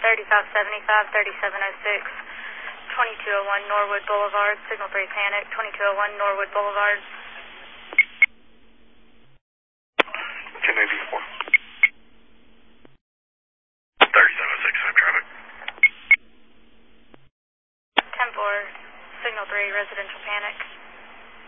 3575, 3706, 2201 Norwood Boulevard, signal 3 panic, 2201 Norwood Boulevard. 1094. 3706, I'm traffic. 10-4, signal 3, residential panic.